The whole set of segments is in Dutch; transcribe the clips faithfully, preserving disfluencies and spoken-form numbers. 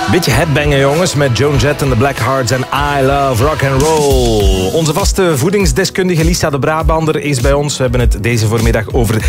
Beetje headbangen, jongens, met Joan Jett en de Black Hearts en I Love Rock and Roll. Onze vaste voedingsdeskundige Lisa de Brabander is bij ons. We hebben het deze voormiddag over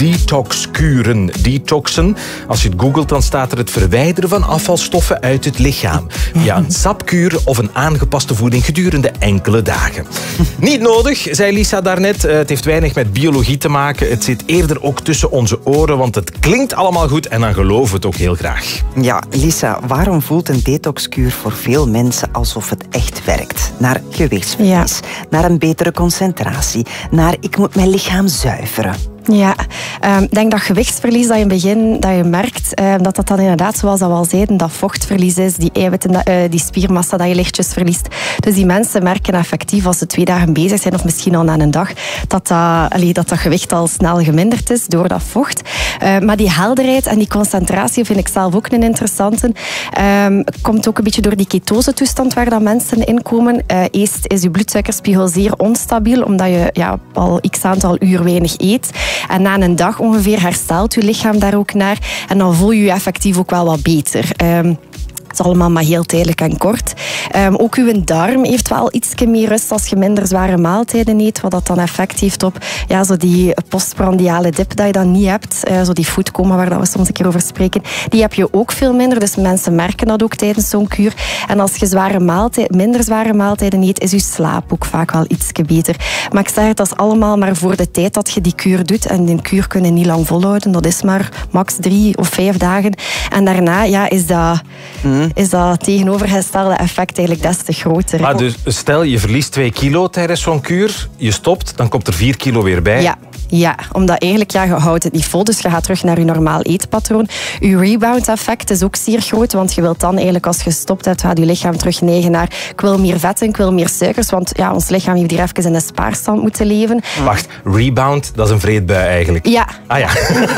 detoxkuren. Detoxen. Als je het googelt, dan staat er het verwijderen van afvalstoffen uit het lichaam. Via een sapkuur of een aangepaste voeding gedurende enkele dagen. Niet nodig, zei Lisa daarnet. Het heeft weinig met biologie te maken. Het zit eerder ook tussen onze oren, want het klinkt allemaal goed en dan geloven we het ook heel graag. Ja, Lisa, waarom voelt een detoxkuur voor veel mensen alsof het echt werkt? Naar gewichtsverlies, ja. Naar een betere concentratie, naar ik moet mijn lichaam zuiveren. Ja, ik um, denk dat gewichtsverlies dat je in het begin dat je merkt, um, dat dat dan inderdaad, zoals dat we al zeiden, dat vochtverlies is, die eiwitten, uh, die spiermassa dat je lichtjes verliest. Dus die mensen merken effectief als ze twee dagen bezig zijn, of misschien al na een dag, dat dat, allee, dat, dat gewicht al snel geminderd is door dat vocht. Uh, maar die helderheid en die concentratie vind ik zelf ook een interessante. Um, komt ook een beetje door die ketosetoestand waar dat mensen in komen. Uh, eerst is je bloedsuikerspiegel zeer onstabiel, omdat je ja, al x aantal uur weinig eet. En na een dag ongeveer herstelt je lichaam daar ook naar. En dan voel je je effectief ook wel wat beter. Um, Het is allemaal maar heel tijdelijk en kort. Um, ook uw darm heeft wel iets meer rust als je minder zware maaltijden eet. Wat dat dan effect heeft op ja, zo die postprandiale dip dat je dan niet hebt. Uh, zo die foodcoma waar we soms een keer over spreken. Die heb je ook veel minder. Dus mensen merken dat ook tijdens zo'n kuur. En als je zware maaltijd, minder zware maaltijden eet, is je slaap ook vaak wel iets beter. Maar ik zeg het, dat is allemaal maar voor de tijd dat je die kuur doet. En die kuur kun je niet lang volhouden. Dat is maar max drie of vijf dagen. En daarna ja, is dat... Mm. is dat tegenovergestelde effect eigenlijk des te groter. Maar dus stel, je verliest twee kilo tijdens zo'n kuur, je stopt, dan komt er vier kilo weer bij. Ja. Ja, omdat eigenlijk, ja, je houdt het niet vol, dus je gaat terug naar je normaal eetpatroon. Je rebound-effect is ook zeer groot, want je wilt dan eigenlijk, als je gestopt hebt, gaat je lichaam terug neigen naar ik wil meer vetten, ik wil meer suikers, want ja, ons lichaam heeft hier even in een spaarstand moeten leven. Wacht, rebound, dat is een vreedbui eigenlijk? Ja. Ah ja,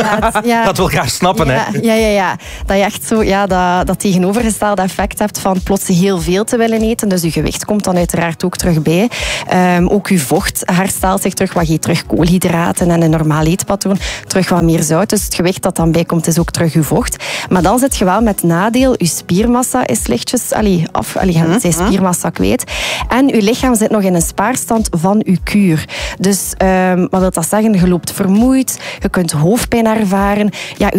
ja. Dat wil graag snappen, ja, hè? Ja, ja, ja. Dat je echt zo, ja, dat, dat tegenovergestelde effect hebt van plots heel veel te willen eten, dus je gewicht komt dan uiteraard ook terug bij. Um, ook je vocht herstelt zich terug, wat je terug koolhydraten en een normaal eetpatroon, terug wat meer zout. Dus het gewicht dat dan bijkomt is ook terug je vocht. Maar dan zit je wel met nadeel, je spiermassa is lichtjes allee, af, allee, je bent spiermassa kwijt. En je lichaam zit nog in een spaarstand van je kuur. Dus um, wat wil dat zeggen? Je loopt vermoeid, je kunt hoofdpijn ervaren. Ja,